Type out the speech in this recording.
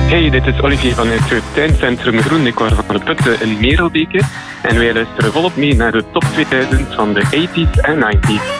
Hey, dit is Olivier van het tuincentrum Groen Decor van de Putten in Merelbeke. En wij luisteren volop mee naar de top 2000 van de 80s en 90s.